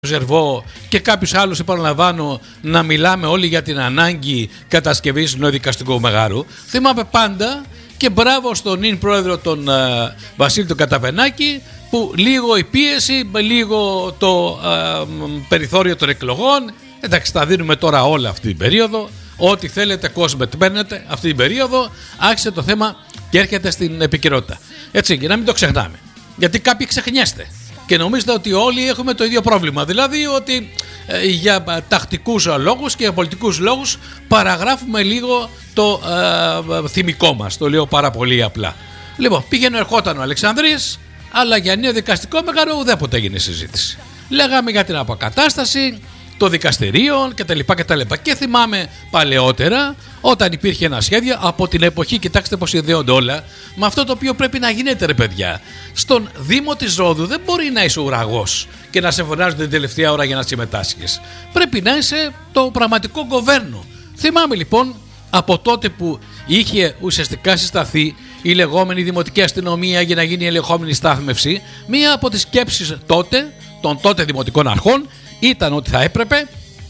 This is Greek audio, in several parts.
Ζερβό και κάποιους άλλους, επαναλαμβάνω, να μιλάμε όλοι για την ανάγκη κατασκευής νέου δικαστικού μεγάρου. Θυμάμαι πάντα και μπράβο στον νυν πρόεδρο τον Βασίλη τον Καταβενάκη, που λίγο η πίεση, λίγο το περιθώριο των εκλογών, εντάξει, τα δίνουμε τώρα όλα αυτή την περίοδο, ό,τι θέλετε κόσμο παίρνετε αυτή την περίοδο, άρχισε το θέμα και έρχεται στην επικαιρότητα. Έτσι, για να μην το ξεχνάμε, γιατί κάποιοι ξεχνιέστε και νομίζετε ότι όλοι έχουμε το ίδιο πρόβλημα. Δηλαδή ότι για τακτικούς λόγους και για πολιτικούς λόγους παραγράφουμε λίγο το θυμικό μας. Το λέω πάρα πολύ απλά. Λοιπόν, πήγαινε ερχόταν ο Αλεξανδρής, αλλά για νέο δικαστικό μέγαρο ουδέποτε έγινε συζήτηση. Λέγαμε για την αποκατάσταση των δικαστηρίων κτλ. Και θυμάμαι παλαιότερα, όταν υπήρχε ένα σχέδιο από την εποχή, κοιτάξτε πως ιδεώνται όλα, με αυτό το οποίο πρέπει να γίνεται, ρε παιδιά. Στον Δήμο της Ρόδου δεν μπορεί να είσαι ουραγός και να σε φωνάζουν την τελευταία ώρα για να συμμετάσχεις. Πρέπει να είσαι το πραγματικό γκοβέρνο. Θυμάμαι λοιπόν από τότε που είχε ουσιαστικά συσταθεί η λεγόμενη δημοτική αστυνομία για να γίνει η ελεγχόμενη στάθμευση, μία από τις σκέψεις τότε των τότε δημοτικών αρχών ήταν ότι θα έπρεπε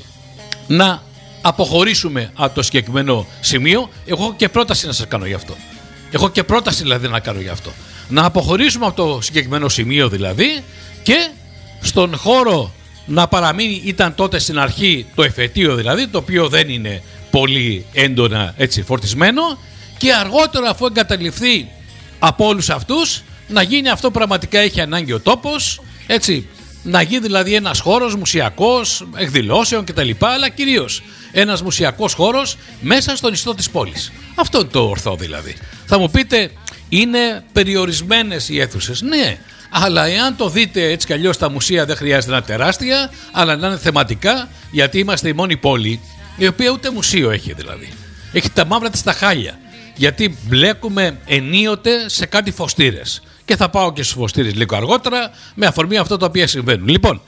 να αποχωρήσουμε από το συγκεκριμένο σημείο. Εγώ έχω και πρόταση να σας κάνω γι' αυτό. Έχω και πρόταση δηλαδή να κάνω γι' αυτό. Να αποχωρήσουμε από το συγκεκριμένο σημείο δηλαδή και στον χώρο να παραμείνει, ήταν τότε στην αρχή το εφετείο δηλαδή, το οποίο δεν είναι πολύ έντονα έτσι φορτισμένο, και αργότερα, αφού εγκαταλειφθεί από όλους αυτούς, να γίνει αυτό που πραγματικά έχει ανάγκη ο τόπος, έτσι, να γίνει δηλαδή ένας χώρος μουσιακός, εκδηλώσεων κτλ. Αλλά κυρίως ένας μουσιακός χώρος μέσα στον ιστό της πόλης. Αυτό είναι το ορθό δηλαδή. Θα μου πείτε, είναι περιορισμένες οι αίθουσες. Ναι, αλλά εάν το δείτε έτσι κι αλλιώς, τα μουσεία δεν χρειάζεται να είναι τεράστια, αλλά να είναι θεματικά, γιατί είμαστε η μόνη πόλη η οποία ούτε μουσείο έχει δηλαδή. Έχει τα μαύρα της τα χάλια. Γιατί μπλέκουμε ενίοτε σε κάτι φωστήρες. Και θα πάω και στους φωστήρες λίγο αργότερα, με αφορμή αυτά τα οποία συμβαίνουν. Λοιπόν,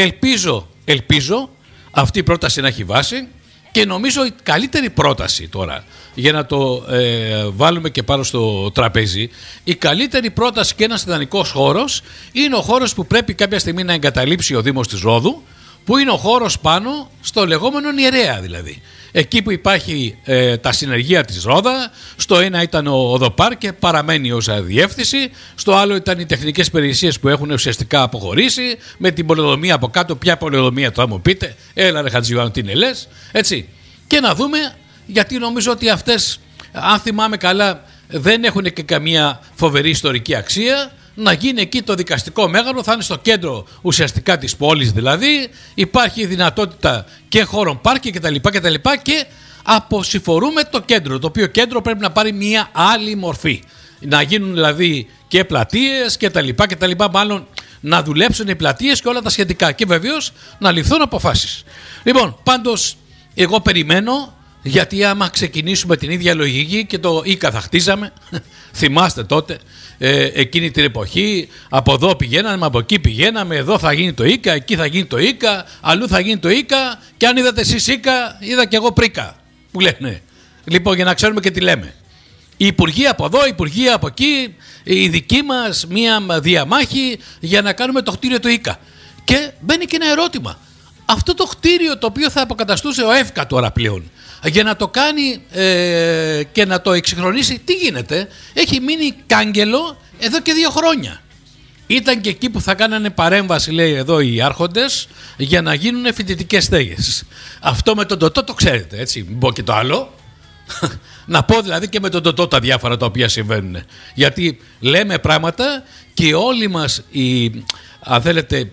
ελπίζω αυτή η πρόταση να έχει βάση, και νομίζω η καλύτερη πρόταση τώρα, για να το βάλουμε και πάνω στο τραπέζι, η καλύτερη πρόταση και ένας ιδανικός χώρος είναι ο χώρος που πρέπει κάποια στιγμή να εγκαταλείψει ο Δήμος της Ρόδου, που είναι ο χώρος πάνω στο λεγόμενο Ιερέα δηλαδή. Εκεί που υπάρχει τα συνεργεία της Ρόδα, στο ένα ήταν ο Οδοπάρ και παραμένει ως διεύθυνση, στο άλλο ήταν οι τεχνικές υπηρεσίες που έχουν ουσιαστικά αποχωρήσει, με την πολεοδομία από κάτω. Ποια πολεοδομία, το θα μου πείτε, έλα ρε Χατζιωάννου, τι είναι λες, έτσι. Και να δούμε, γιατί νομίζω ότι αυτές, αν θυμάμαι καλά, δεν έχουν και καμία φοβερή ιστορική αξία. Να γίνει εκεί το δικαστικό μέγαρο, θα είναι στο κέντρο ουσιαστικά της πόλης δηλαδή, υπάρχει δυνατότητα και χώρων πάρκι κτλ. Και αποσυφορούμε το κέντρο, το οποίο κέντρο πρέπει να πάρει μια άλλη μορφή. Να γίνουν δηλαδή και πλατείες κτλ. Μάλλον να δουλέψουν οι πλατείες και όλα τα σχετικά, και βεβαίως να ληφθούν αποφάσεις. Λοιπόν, πάντως εγώ περιμένω, γιατί άμα ξεκινήσουμε την ίδια λογική και το ΙΚΑ θα χτίζαμε, θυμάστε τότε, εκείνη την εποχή, από εδώ πηγαίναμε, από εκεί πηγαίναμε, εδώ θα γίνει το ΙΚΑ, εκεί θα γίνει το ΙΚΑ, αλλού θα γίνει το ΙΚΑ, και αν είδατε εσείς ΙΚΑ, είδα και εγώ πρίκα, που λένε. Λοιπόν, για να ξέρουμε και τι λέμε. Η Υπουργεία από εδώ, η Υπουργεία από εκεί, η δική μας μία διαμάχη για να κάνουμε το κτίριο του ΙΚΑ. Και μπαίνει και ένα ερώτημα. Αυτό το κτίριο το οποίο θα αποκαταστούσε ο ΕΦΚΑ τώρα πλέον, για να το κάνει και να το εξυγχρονίσει, τι γίνεται? Έχει μείνει κάγκελο εδώ και 2 χρόνια. Ήταν και εκεί που θα κάνανε παρέμβαση, λέει εδώ οι άρχοντες, για να γίνουν φοιτητικές στέγες. Αυτό με τον ΤΟΤΟ το ξέρετε, έτσι, μην πω και το άλλο. Να πω δηλαδή και με τον ΤΟΤΟ τα διάφορα τα οποία συμβαίνουν. Γιατί λέμε πράγματα και όλοι μας αν θέλετε,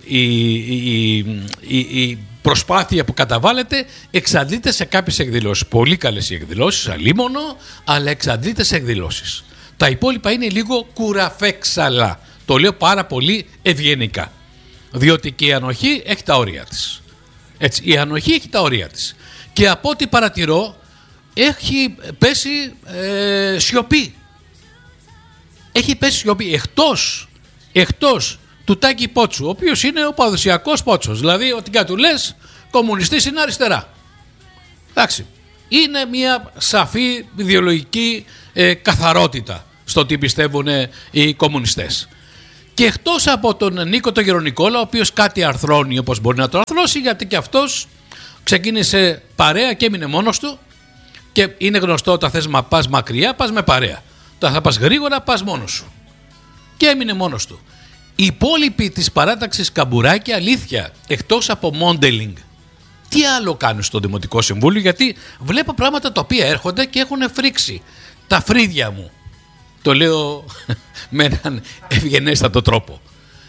η προσπάθεια που καταβάλλεται εξαντλείται σε κάποιες εκδηλώσεις. Πολύ καλές οι εκδηλώσεις, αλίμονο, αλλά εξαντλείται σε εκδηλώσεις. Τα υπόλοιπα είναι λίγο κουραφέξαλα. Το λέω πάρα πολύ ευγενικά. Διότι και η ανοχή έχει τα όρια της. Έτσι, η ανοχή έχει τα όρια της. Και από ό,τι παρατηρώ, έχει πέσει σιωπή. Έχει πέσει σιωπή εκτός του Τάκη Πότσου, ο οποίος είναι ο παραδοσιακός Πότσος. Δηλαδή, ό,τι κάτι του λες, κομμουνιστής είναι αριστερά. Εντάξει. Είναι μια σαφή ιδεολογική καθαρότητα στο τι πιστεύουν οι κομμουνιστές. Και εκτός από τον Νίκο τον Γερονικόλα, ο οποίος κάτι αρθρώνει όπως μπορεί να το αρθρώσει, γιατί και αυτός ξεκίνησε παρέα και έμεινε μόνος του. Και είναι γνωστό όταν θες να πας μακριά, πας με παρέα. Όταν θα πας γρήγορα, πας μόνος σου. Και έμεινε μόνος του. Οι υπόλοιποι της παράταξης Καμπουράκη, αλήθεια, εκτός από modeling, τι άλλο κάνουν στο Δημοτικό Συμβούλιο? Γιατί βλέπω πράγματα τα οποία έρχονται και έχουν φρίξει τα φρύδια μου. Το λέω με έναν ευγενέστατο τρόπο.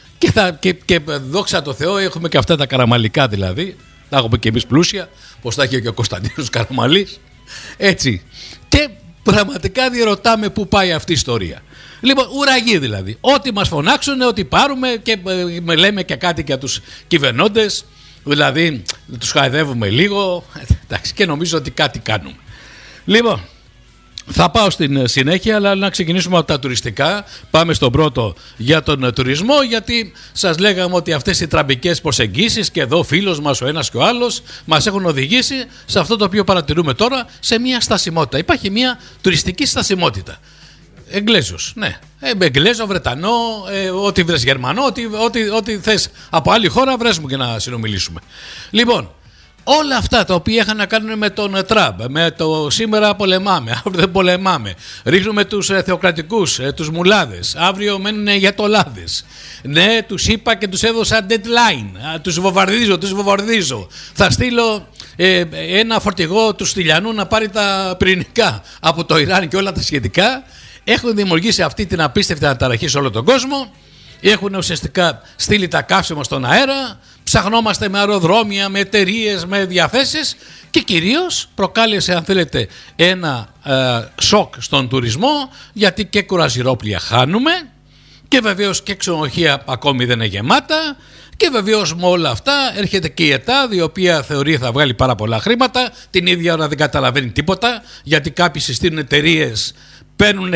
Και δόξα τω Θεώ, έχουμε και αυτά τα καραμαλικά δηλαδή. Τα έχουμε και εμείς πλούσια, πως τα έχει και ο Κωνσταντίνος Καραμαλής. Έτσι. Και πραγματικά διερωτάμε πού πάει αυτή η ιστορία. Λοιπόν, ουραγή δηλαδή. Ό,τι μας φωνάξουν, ό,τι πάρουμε και λέμε και κάτι για τους κυβερνώντες. Δηλαδή, τους χαϊδεύουμε λίγο. Εντάξει, και νομίζω ότι κάτι κάνουμε. Λοιπόν, θα πάω στην συνέχεια, αλλά να ξεκινήσουμε από τα τουριστικά. Πάμε στον πρώτο για τον τουρισμό, γιατί σας λέγαμε ότι αυτές οι τραμπικές προσεγγίσεις και εδώ φίλος μας ο ένας και ο άλλος μας έχουν οδηγήσει σε αυτό το οποίο παρατηρούμε τώρα, σε μια στασιμότητα. Υπάρχει μια τουριστική στασιμότητα. Εγγλέζος, ναι. Εγγλέζο, Βρετανό, ό,τι βρες Γερμανό, ό,τι θες από άλλη χώρα βρες μου και να συνομιλήσουμε. Λοιπόν, όλα αυτά τα οποία είχαν να κάνουν με τον Τραμπ, με το σήμερα πολεμάμε, αύριο δεν πολεμάμε, ρίχνουμε τους θεοκρατικούς, τους μουλάδες, αύριο μένουν γιατολάδες. Ναι, τους είπα και τους έδωσα deadline, τους βομβαρδίζω. Θα στείλω ένα φορτηγό του Στυλιανού να πάρει τα πυρηνικά από το Ιράν και όλα τα σχετικά. Έχουν δημιουργήσει αυτή την απίστευτη αναταραχή σε όλο τον κόσμο. Έχουν ουσιαστικά στείλει τα καύσιμα στον αέρα. Ψαχνόμαστε με αεροδρόμια, με εταιρείες, με διαθέσεις και κυρίως προκάλεσε, αν θέλετε, ένα σοκ στον τουρισμό, γιατί και κουραζιρόπλια χάνουμε και βεβαίως και ξενοδοχεία ακόμη δεν είναι γεμάτα. Και βεβαίως με όλα αυτά έρχεται και η ΕΤΑΔ, η οποία θεωρεί θα βγάλει πάρα πολλά χρήματα. Την ίδια ώρα δεν καταλαβαίνει τίποτα, γιατί κάποιοι συστήνουν εταιρείες, παίρνουν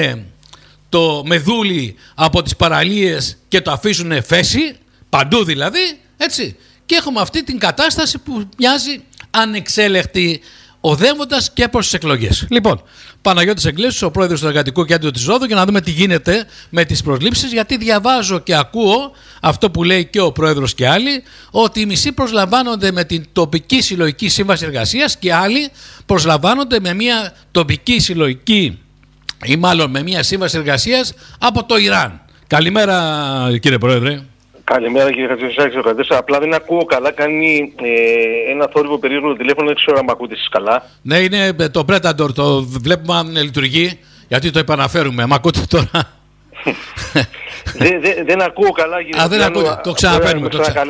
το μεδούλι από τις παραλίες και το αφήσουν φέση, παντού δηλαδή, έτσι. Και έχουμε αυτή την κατάσταση που μοιάζει ανεξέλεκτη, οδεύοντας και προς τις εκλογές. Λοιπόν, Παναγιώτης Εγγλέσιος, ο πρόεδρος του Εργατικού Κέντρου της Ρόδου, για να δούμε τι γίνεται με τις προσλήψεις, γιατί διαβάζω και ακούω αυτό που λέει και ο πρόεδρος και άλλοι, ότι οι μισοί προσλαμβάνονται με την τοπική συλλογική σύμβαση εργασίας και άλλοι προσλαμβάνονται με μια τοπική συλλογική ή μάλλον με μια σύμβαση εργασίας από το Ιράν. Καλημέρα κύριε πρόεδρε. Καλημέρα κύριε Χατζησάκη. Απλά δεν ακούω καλά, κάνει ένα θόρυβο περίεργο τηλέφωνο, δεν ξέρω αν με ακούτε εσείς καλά. Ναι, είναι το Predator, το βλέπουμε αν λειτουργεί, γιατί το επαναφέρουμε. Μ' ακούτε τώρα? Δεν ακούω καλά κύριε. Δεν ακούτε, το ξαναπαίρνουμε.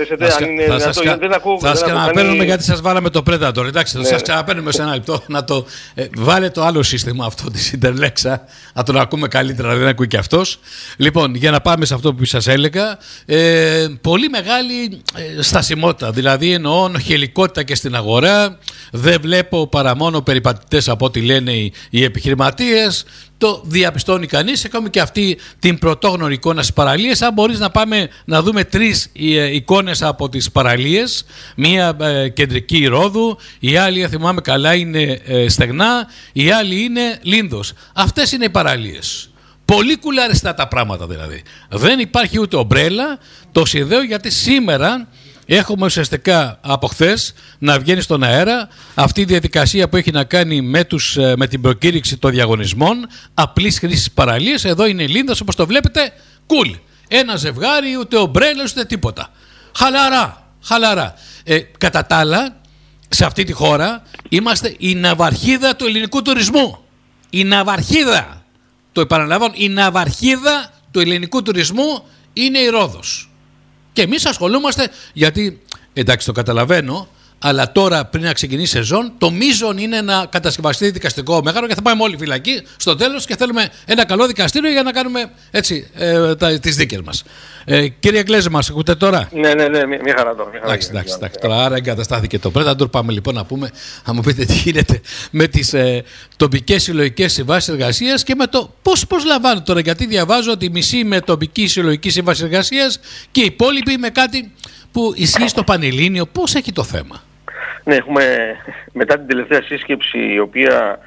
Θα σας ξαναπαίρνουμε γιατί σας βάλαμε το Predator. Εντάξει, θα σας ξαναπαίρνουμε σε ένα λεπτό να το βάλε το άλλο σύστημα αυτό της Interlexa, να τον ακούμε καλύτερα, δεν ακούει και αυτός. Λοιπόν, για να πάμε σε αυτό που σας έλεγα, πολύ μεγάλη στασιμότητα, δηλαδή εννοώ νοχελικότητα και στην αγορά. Δεν βλέπω παρά μόνο περιπατητές από ό,τι λένε οι επιχειρηματίες. Το διαπιστώνει κανείς, ακόμη και αυτή την πρωτόγνωρη εικόνα στις παραλίες. Αν μπορείς να πάμε να δούμε τρεις εικόνες από τις παραλίες, μία κεντρική Ρόδου, η άλλη, θυμάμαι καλά, είναι Στεγνά, η άλλη είναι Λίνδος. Αυτές είναι οι παραλίες. Πολύ κουλαριστά τα πράγματα δηλαδή. Δεν υπάρχει ούτε ομπρέλα. Το συνδέω γιατί σήμερα έχουμε ουσιαστικά από χθες να βγαίνει στον αέρα αυτή η διαδικασία που έχει να κάνει με την προκήρυξη των διαγωνισμών απλής χρήσης παραλίες. Εδώ είναι η Λίνδας, όπως το βλέπετε, cool. Ένα ζευγάρι, ούτε ομπρέλες, ούτε τίποτα. Χαλαρά. Κατά τα άλλα, σε αυτή τη χώρα είμαστε η ναυαρχίδα του ελληνικού τουρισμού. Η ναυαρχίδα, το επαναλαμβάνω, η ναυαρχίδα του ελληνικού τουρισμού είναι η Ρόδος. Και εμείς ασχολούμαστε, γιατί εντάξει το καταλαβαίνω, αλλά τώρα πριν να ξεκινήσει η σεζόν, το μείζον είναι να κατασκευαστεί δικαστικό μέγαρο και θα πάμε όλοι φυλακοί στο τέλος και θέλουμε ένα καλό δικαστήριο για να κάνουμε έτσι τις δίκες μας. Κύριε Εγγλέζε, μας ακούτε τώρα? Ναι, μια χαρά τώρα. Εντάξει, τώρα άρα εγκαταστάθηκε το Predator. Πάμε λοιπόν να πούμε, να μου πείτε τι γίνεται με τις τοπικές συλλογικές συμβάσεις εργασίας και με το πώς λαμβάνουν τώρα. Γιατί διαβάζω ότι μισή με τοπική συλλογική σύμβαση εργασίας και οι υπόλοιποι με κάτι που ισχύει στο Πανελλήνιο. Πώς έχει το θέμα? Ναι, έχουμε μετά την τελευταία σύσκεψη, η οποία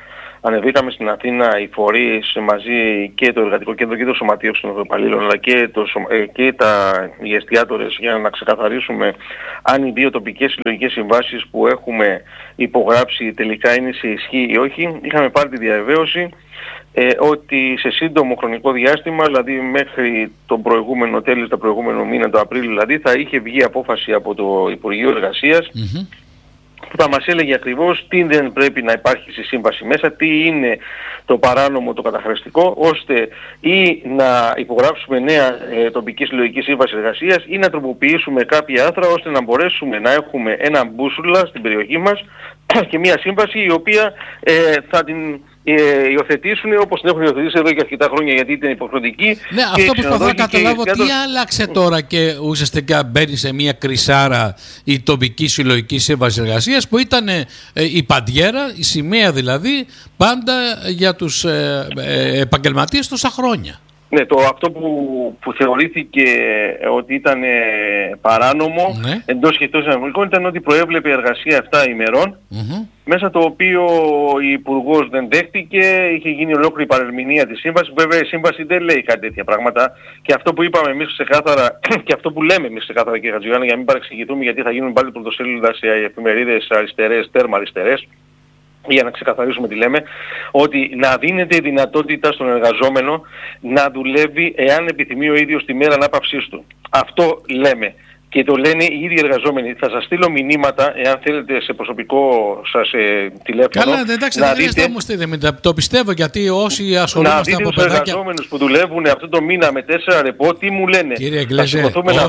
ανεβήκαμε στην Αθήνα οι φορείς μαζί και το Εργατικό Κέντρο και το Σωματείο Ξενοδοχειοπαλλήλων, αλλά και οι εστιατόρες, για να ξεκαθαρίσουμε αν οι δύο τοπικές συλλογικές συμβάσεις που έχουμε υπογράψει τελικά είναι σε ισχύ ή όχι. Είχαμε πάρει τη διαβεβαίωση ότι σε σύντομο χρονικό διάστημα, δηλαδή μέχρι τον προηγούμενο τέλος, το προηγούμενο μήνα, το Απρίλιο δηλαδή, θα είχε βγει απόφαση από το Υπουργείο Εργασίας που θα μας έλεγε ακριβώς τι δεν πρέπει να υπάρχει στη σύμβαση μέσα, τι είναι το παράνομο, το καταχρηστικό, ώστε ή να υπογράψουμε νέα τοπική συλλογική σύμβαση εργασίας ή να τροποποιήσουμε κάποια άρθρα ώστε να μπορέσουμε να έχουμε ένα μπούσουλα στην περιοχή μας και μια σύμβαση η οποία θα την υιοθετήσουν όπως την έχουν υιοθετήσει εδώ και αρκετά χρόνια, γιατί ήταν υποχρεωτική. Ναι, αυτό προσπαθώ να καταλάβω τι άλλαξε τώρα και ουσιαστικά μπαίνει σε μια κρυσάρα η τοπική συλλογική σύμβαση εργασίας που ήταν η παντιέρα, η σημαία δηλαδή, πάντα για τους επαγγελματίες τόσα χρόνια. Ναι, αυτό που θεωρήθηκε ότι ήταν παράνομο, ναι, εντός και εκτός εισαγωγικών, ήταν ότι προέβλεπε εργασία 7 ημερών, μέσα το οποίο ο Υπουργός δεν δέχτηκε, είχε γίνει ολόκληρη παρερμηνία της σύμβασης. Βέβαια η σύμβαση δεν λέει κάτι τέτοια πράγματα και αυτό που είπαμε εμείς ξεκάθαρα και αυτό που λέμε εμείς ξεκάθαρα, κύριε Χατζηγιάννη, για να μην παρεξηγηθούμε, γιατί θα γίνουν πάλι πρωτοσέλιδα σε εφημερίδες αριστερές, τέρμα αριστερές, για να ξεκαθαρίσουμε τι λέμε, ότι να δίνεται η δυνατότητα στον εργαζόμενο να δουλεύει εάν επιθυμεί ο ίδιος τη μέρα ανάπαυσής του. Αυτό λέμε. Και το λένε οι ίδιοι εργαζόμενοι. Θα σας στείλω μηνύματα, εάν θέλετε, σε προσωπικό σας τηλέφωνο. Καλά, εντάξει, δεν χρειάζεται όμως το πιστεύω, γιατί όσοι ασχολούμαστε από παιδάκια... Να δείτε τους εργαζόμενους που δουλεύουν αυτό το μήνα με 4 ρεπό, τι μου λένε. Κύριε Εγκλέζε,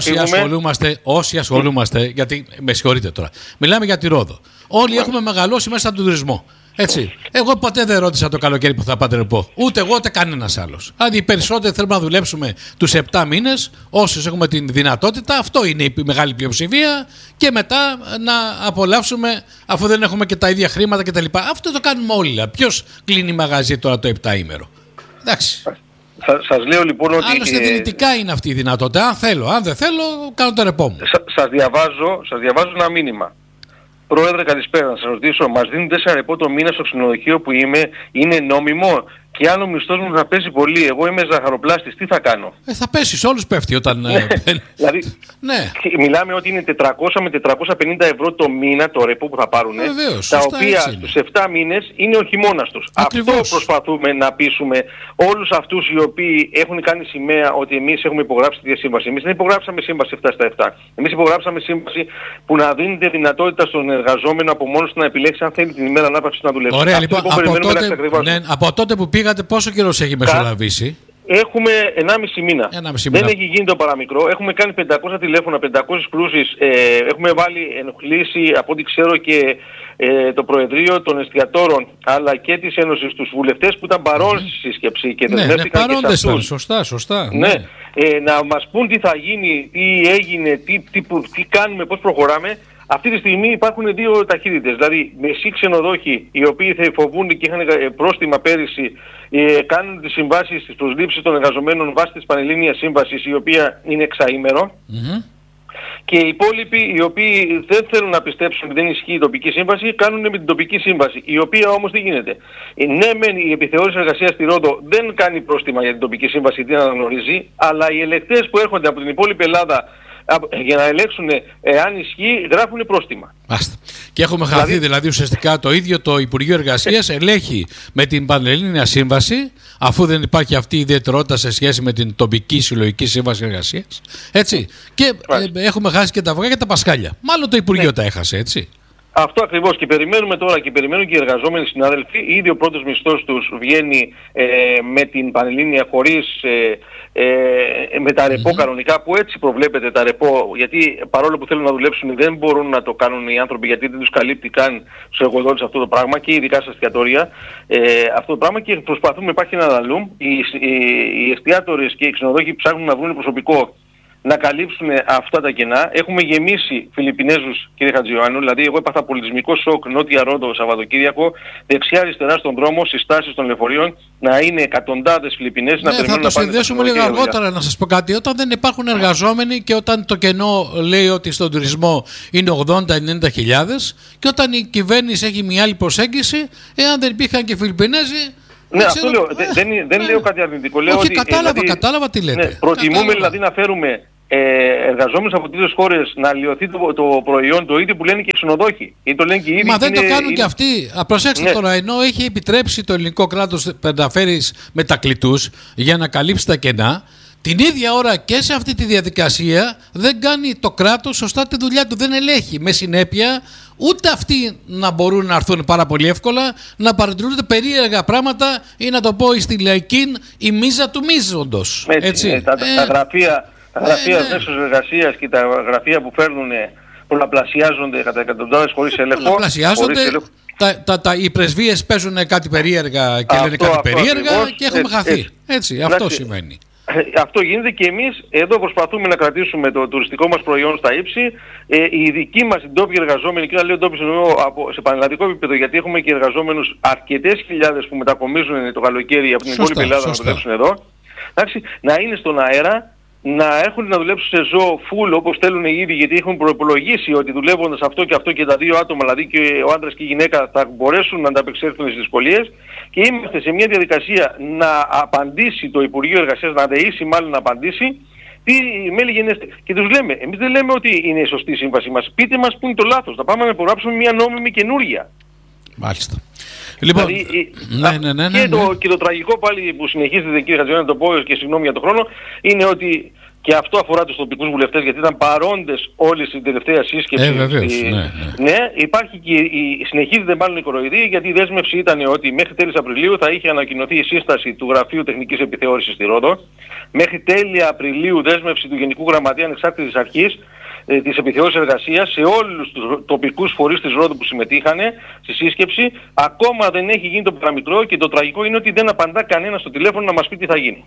όσοι ασχολούμαστε, γιατί με συγχωρείτε τώρα, μιλάμε για τη Ρόδο. Όλοι έχουμε μεγαλώσει μέσα στον τουρισμό. Έτσι. Εγώ ποτέ δεν ρώτησα το καλοκαίρι που θα πάτε ρεπό. Ούτε εγώ ούτε κανένας άλλος. Αν οι περισσότεροι θέλουμε να δουλέψουμε τους 7 μήνες, όσους έχουμε την δυνατότητα, αυτό είναι η μεγάλη πλειοψηφία, και μετά να απολαύσουμε αφού δεν έχουμε και τα ίδια χρήματα κτλ. Αυτό το κάνουμε όλοι. Ποιος κλείνει μαγαζί τώρα το 7ήμερο? Εντάξει. Σας λέω λοιπόν ότι... Άλλωστε δυνητικά είναι αυτή η δυνατότητα. Αν θέλω, αν δεν θέλω, κάνω το ρεπό μου. Σας διαβάζω ένα μήνυμα. Πρόεδρε, καλησπέρα. Να σας ρωτήσω, μας δίνουν 4 ρεπό το μήνα στο ξενοδοχείο που είμαι, είναι νόμιμο? Και αν ο μισθός μου θα πέσει πολύ, εγώ είμαι ζαχαροπλάστης, τι θα κάνω? Θα πέσει, σε όλους πέφτει όταν... Δηλαδή, ναι, μιλάμε ότι είναι 400 με 450 ευρώ το μήνα το ρεπό που θα πάρουν, τα οποία στους 7 μήνες είναι ο χειμώνας τους. Ακριβώς. Αυτό προσπαθούμε να πείσουμε όλους αυτούς οι οποίοι έχουν κάνει σημαία ότι εμείς έχουμε υπογράψει τη σύμβαση. Εμείς δεν υπογράψαμε σύμβαση 7/7. Εμείς υπογράψαμε σύμβαση που να δίνεται δυνατότητα στον εργαζόμενο από μόνος του να επιλέξει αν θέλει την ημέρα ανάπαυσης να δουλεύει. Ωραία, λοιπόν, από τότε που πήγατε, πόσο καιρό έχει μεσολαβήσει? Έχουμε 1,5 μήνα. Δεν έχει γίνει το παραμικρό. Έχουμε κάνει 500 τηλέφωνα, 500 κρούσεις. Έχουμε βάλει ενοχλήσει, από ό,τι ξέρω, και το Προεδρείο των Εστιατόρων, αλλά και της Ένωσης, τους βουλευτές που ήταν παρόντες στη σύσκεψη και δεσμεύτηκαν και σε αυτούς. Σωστά. Ναι. Να μας πούν τι θα γίνει, τι έγινε, τι κάνουμε, πώς προχωράμε. Αυτή τη στιγμή υπάρχουν δύο ταχύτητες. Δηλαδή, μεσοί ξενοδόχοι, οι οποίοι θα φοβούνται και είχαν πρόστιμα πέρυσι, κάνουν τις συμβάσεις, τις προσλήψεις των εργαζομένων βάσει της Πανελλήνιας Σύμβασης, η οποία είναι εξαήμερο. Και οι υπόλοιποι, οι οποίοι δεν θέλουν να πιστέψουν ότι δεν ισχύει η τοπική σύμβαση, κάνουν με την τοπική σύμβαση, η οποία όμως τι γίνεται? Ναι, μεν η επιθεώρηση εργασίας στη Ρόδο δεν κάνει πρόστιμα για την τοπική σύμβαση, την αναγνωρίζει, αλλά οι ελεκτές που έρχονται από την υπόλοιπη Ελλάδα για να ελέγξουν εάν ισχύει, γράφουν πρόστιμα. Μάλιστα. Και έχουμε χαθεί δηλαδή ουσιαστικά το ίδιο το Υπουργείο Εργασίας ελέγχει με την Πανελλήνια Σύμβαση, αφού δεν υπάρχει αυτή η ιδιαιτερότητα σε σχέση με την τοπική συλλογική σύμβαση εργασίας. Έτσι. Και έχουμε χάσει και τα αυγά και τα πασχάλια. Μάλλον το Υπουργείο τα έχασε, έτσι. Αυτό ακριβώς, και περιμένουμε τώρα και περιμένουν και οι εργαζόμενοι συνάδελφοι. Ήδη ο πρώτος μισθός τους βγαίνει με την Πανελλήνια χωρίς με τα ρεπό κανονικά, που έτσι προβλέπεται τα ρεπό, γιατί παρόλο που θέλουν να δουλέψουν δεν μπορούν να το κάνουν οι άνθρωποι, γιατί δεν τους καλύπτει καν στους εργοδότες αυτό το πράγμα, και ειδικά στα εστιατόρια αυτό το πράγμα, και προσπαθούμε, υπάρχει ένα λαλούμ, οι εστιατόρες και οι ξενοδόχοι ψάχνουν να βρουν προσωπικό να καλύψουν αυτά τα κενά. Έχουμε γεμίσει Φιλιππινέζους, κύριε Χατζιωάννου, δηλαδή εγώ έπαθα πολιτισμικό σοκ Νότια Ρόδο Σαββατοκύριακο, δεξιά-αριστερά στον δρόμο, στις στάσεις των λεωφορείων, να είναι εκατοντάδες Φιλιππινέζοι να περιμένουν να πάνε. Θα το συνδέσουμε λίγο αργότερα, να σας πω κάτι. Όταν δεν υπάρχουν εργαζόμενοι και όταν το κενό λέει ότι στον τουρισμό είναι 80-90 χιλιάδες και όταν η κυβέρνηση έχει μια άλλη προσέγγιση, εάν δεν υπήρχαν και Φιλιππινέζοι. Ναι, αυτό λέω. Δεν λέω κάτι αρνητικό. Λέω όχι, ότι, κατάλαβα τι λέτε. Ναι, προτιμούμε δηλαδή να φέρουμε εργαζόμενους από τρίτες χώρες να αλλοιωθεί το προϊόν, το ίδιο που λένε και οι ξενοδόχοι. Ή το λένε και οι ίδιοι. Μα δεν το κάνουν και αυτοί. Προσέξτε τώρα, ενώ έχει επιτρέψει το ελληνικό κράτος να φέρει μετακλητούς για να καλύψει τα κενά, την ίδια ώρα και σε αυτή τη διαδικασία δεν κάνει το κράτος σωστά τη δουλειά του. Δεν ελέγχει με συνέπεια ούτε αυτοί να μπορούν να έρθουν πάρα πολύ εύκολα, να παρατηρούνται περίεργα πράγματα ή να το πω στη λαϊκή η μίζα του μίζοντος. Έτσι. Τα γραφεία μέσως εργασίας και τα γραφεία που φέρνουν πολλαπλασιάζονται κατά εκατοντάδες χωρίς έλεγχο. Πολλαπλασιάζονται. Οι πρεσβείες παίζουν κάτι περίεργα και λένε κάτι περίεργα και έχουμε χαθεί. Έτσι, αυτό σημαίνει. Αυτό γίνεται και εμείς εδώ προσπαθούμε να κρατήσουμε το τουριστικό μας προϊόν στα ύψη. Οι δικοί μας οι ντόπιοι εργαζόμενοι, και να λέω ντόπιοι σε πανελλαδικό επίπεδο, γιατί έχουμε και εργαζόμενους αρκετές χιλιάδες που μετακομίζουν το καλοκαίρι από την υπόλοιπη Ελλάδα να δουλέψουν εδώ. Εντάξει, να είναι στον αέρα, να έχουν να δουλέψουν σε ζώο full όπως θέλουν οι ίδιοι, γιατί έχουν προϋπολογίσει ότι δουλεύοντας αυτό και αυτό και τα δύο άτομα, δηλαδή και ο άντρας και η γυναίκα, θα μπορέσουν να ανταπεξέλθουν στις δυσκολίες. Και είμαστε σε μια διαδικασία να απαντήσει το Υπουργείο Εργασίας, να δεήσει μάλλον να απαντήσει τι μέλη γενέστε. Και τους λέμε, εμείς δεν λέμε ότι είναι η σωστή σύμβαση μας. Πείτε μας που είναι το λάθος. Θα πάμε να υπογράψουμε μια νόμιμη καινούρια. Μάλιστα. Λοιπόν, δηλαδή, και το τραγικό πάλι που συνεχίζεται, κύριε Χατζιωάννου, να το πω και συγγνώμη για τον χρόνο, είναι ότι και αυτό αφορά τους τοπικούς βουλευτές, γιατί ήταν παρόντες όλοι στην τελευταία σύσκεψη. Ναι, υπάρχει και συνεχίζεται μάλλον η κοροϊδία, γιατί η δέσμευση ήταν ότι μέχρι τέλης Απριλίου θα είχε ανακοινωθεί η σύσταση του Γραφείου Τεχνικής Επιθεώρησης στη Ρόδο. Μέχρι τέλη Απριλίου δέσμευση του Γενικού Γραμματέα Ανεξάρτητης Αρχής της επιθεώρησης εργασίας σε όλους τους τοπικούς φορείς της Ρόδου που συμμετείχαν στη σύσκεψη. Ακόμα δεν έχει γίνει το παραμικρό και το τραγικό είναι ότι δεν απαντά κανένα στο τηλέφωνο να μας πει τι θα γίνει.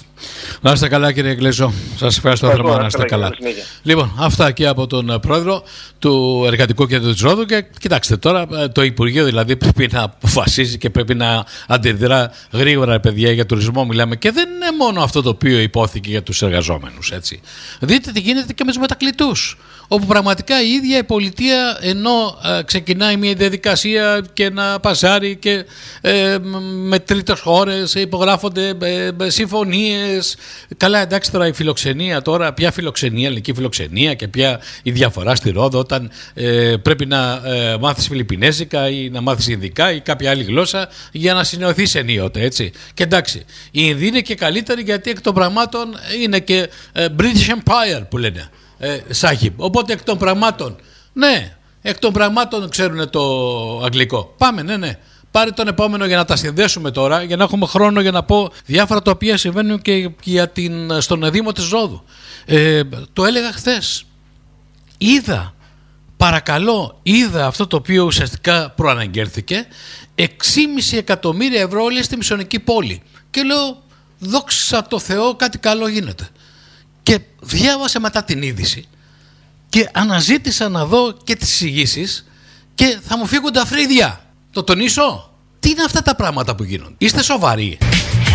Να είστε καλά, κύριε Γκλέζο. Σας ευχαριστώ θερμά, να είστε καλά. Λοιπόν, αυτά και από τον πρόεδρο του Εργατικού Κέντρου της Ρόδου. Και κοιτάξτε τώρα, το Υπουργείο δηλαδή πρέπει να αποφασίζει και πρέπει να αντιδρά γρήγορα, παιδιά, για τουρισμό μιλάμε. Και δεν είναι μόνο αυτό το οποίο υπόθηκε για τους εργαζόμενους. Έτσι. Δείτε τι γίνεται και με τους μετακλητούς. Όπου πραγματικά η ίδια η πολιτεία, ενώ ξεκινάει μια διαδικασία και να πασάρει και με τρίτες χώρες υπογράφονται συμφωνίες. Καλά, εντάξει, τώρα η φιλοξενία, τώρα ποια φιλοξενία, ελληνική φιλοξενία και ποια η διαφορά στη Ρόδο όταν πρέπει να μάθεις φιλιππινέζικα ή να μάθεις ινδικά ή κάποια άλλη γλώσσα για να συνενωθείς ενίοτε, έτσι. Και εντάξει, η Ινδία είναι και καλύτερη γιατί εκ των πραγμάτων είναι και British Empire που λένε. Σάχιμπ. Οπότε εκ των πραγμάτων ξέρουν το αγγλικό. Πάμε, ναι. Πάρε τον επόμενο για να τα συνδέσουμε τώρα, για να έχουμε χρόνο για να πω διάφορα τα οποία συμβαίνουν και στον Δήμο της Ρόδου. Το έλεγα χθες. Είδα αυτό το οποίο ουσιαστικά προαναγγέλθηκε, 6,5 εκατομμύρια ευρώ όλη στη Μισονική πόλη. Και λέω, δόξα τω Θεώ, κάτι καλό γίνεται. Και διάβασα μετά την είδηση και αναζήτησα να δω και τις εισηγήσεις και θα μου φύγουν τα φρύδια. Το τονίσω. Τι είναι αυτά τα πράγματα που γίνονται? Είστε σοβαροί?